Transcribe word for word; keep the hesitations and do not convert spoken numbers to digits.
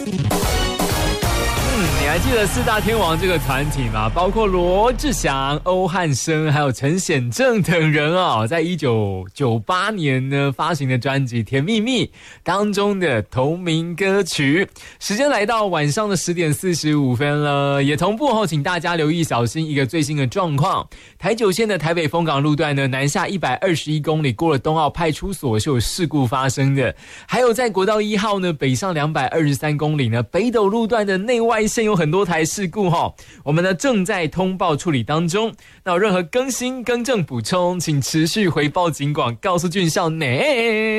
你还记得四大天王这个团体吗？包括罗志祥、欧汉声还有陈显正等人哦，在一九九八年呢发行的专辑《甜蜜蜜》当中的同名歌曲。时间来到晚上的十点四十五分了，也同步后请大家留意小心一个最新的状况。台九线的台北丰港路段呢，南下一百二十一公里过了东澳派出所是有事故发生的。还有在国道一号呢，北上两百二十三公里呢，北斗路段的内外线有很多台事故齁，我们呢正在通报处理当中。那有任何更新、更正、补充，请持续回报警广告诉俊孝呢。